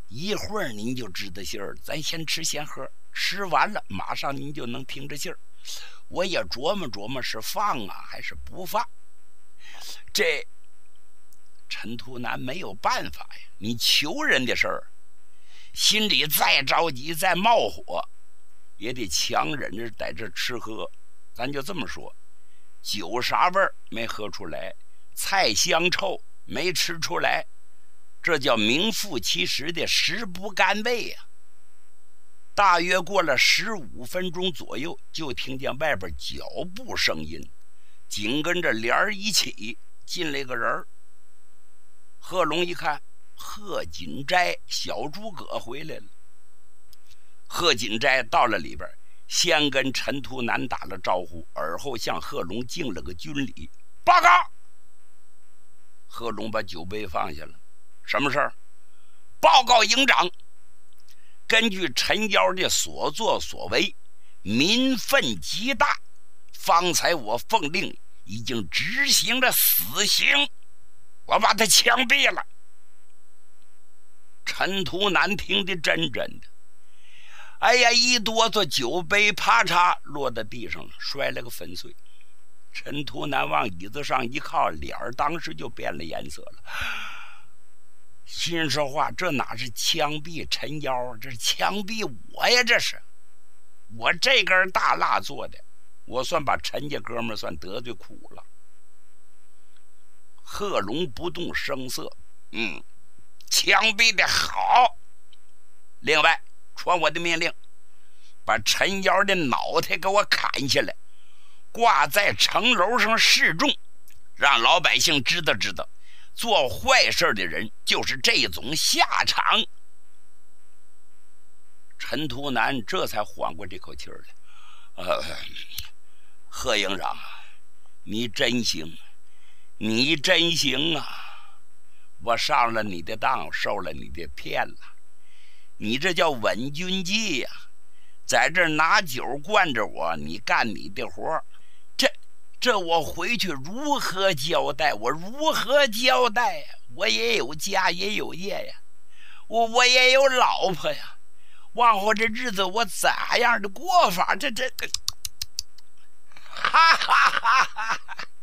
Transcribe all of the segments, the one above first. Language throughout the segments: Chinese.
一会儿您就知道信儿，咱先吃先喝，吃完了马上您就能听着信儿。我也琢磨琢磨是放啊还是不放。这陈图南没有办法呀，你求人的事儿，心里再着急再冒火，也得强忍着在这吃喝。咱就这么说，酒啥味儿没喝出来，菜香臭没吃出来，这叫名副其实的食不甘味呀。大约过了15分钟左右，就听见外边脚步声音，紧跟着帘儿一起进来个人。贺龙一看，贺锦斋小诸葛回来了。贺锦斋到了里边，先跟陈图南打了招呼，而后向贺龙敬了个军礼。报告！贺龙把酒杯放下了。什么事儿？报告营长，根据陈妖的所作所为，民愤极大，方才我奉令已经执行了死刑，我把他枪毙了。陈图南听得真的，哎呀，一哆嗦，酒杯啪嚓落在地上了，摔了个粉碎。陈图南往椅子上一靠，脸儿当时就变了颜色了。心说话，这哪是枪毙陈妖，这是枪毙我呀！这是我这根大蜡做的，我算把陈家哥们算得罪苦了。贺龙不动声色，枪毙的好。另外，传我的命令，把陈妖的脑袋给我砍下来，挂在城楼上示众，让老百姓知道，做坏事的人就是这种下场。陈图南这才缓过这口气来。贺营长，你真行，你真行啊！我上了你的当，受了你的骗了。你这叫稳军计呀，在这拿酒灌着我，你干你的活，这我回去如何交代？我如何交代呀？我也有家也有业呀，我也有老婆呀，往后这日子我咋样的过法？这哈哈哈哈！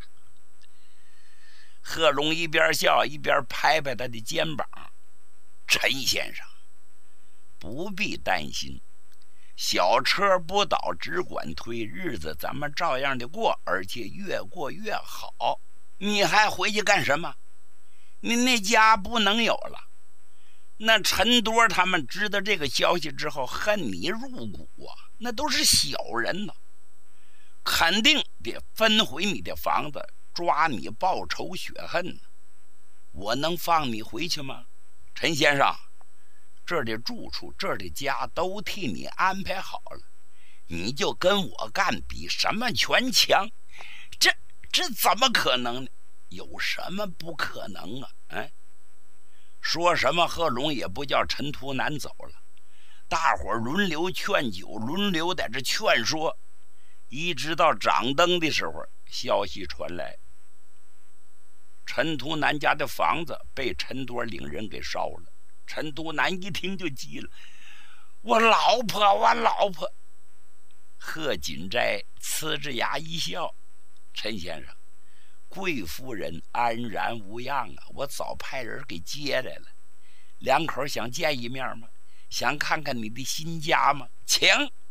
贺龙一边笑一边拍拍他的肩膀。陈先生，不必担心，小车不倒只管推，日子咱们照样的过，而且越过越好。你还回去干什么？你那家不能有了。那陈多他们知道这个消息之后，恨你入骨啊，那都是小人呢，肯定得分回你的房子，抓你报仇雪恨呢。我能放你回去吗？陈先生，这儿的住处，这儿的家都替你安排好了，你就跟我干，比什么全强。这怎么可能呢？有什么不可能啊？说什么贺龙也不叫陈图南走了，大伙儿轮流劝酒，轮流在这劝说，一直到掌灯的时候，消息传来，陈图南家的房子被陈多领人给烧了。陈图南一听就急了，我老婆！贺锦斋呲着牙一笑，陈先生，贵夫人安然无恙啊，我早派人给接来了。两口想见一面吗？想看看你的新家吗？请。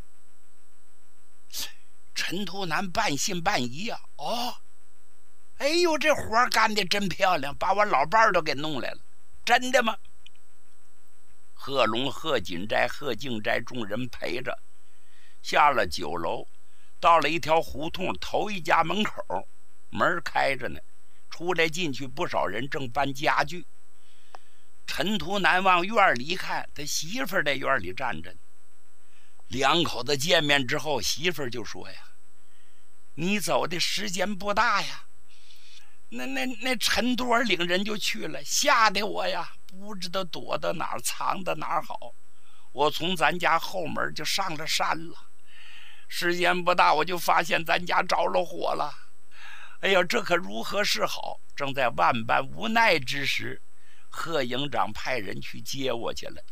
陈图南半信半疑啊，哎呦，这活干得真漂亮，把我老伴儿都给弄来了，真的吗？贺龙、贺锦斋、贺敬斋众人陪着下了酒楼，到了一条胡同头一家门口，门开着呢，出来进去不少人正搬家具。陈图南往院里一看，他媳妇在院里站着。两口子见面之后，媳妇就说呀，你走的时间不大呀，那陈多领人就去了，吓得我呀不知道躲到哪儿藏到哪儿好，我从咱家后门就上了山了，时间不大我就发现咱家着了火了。哎呀，这可如何是好？正在万般无奈之时，贺营长派人去接我去了。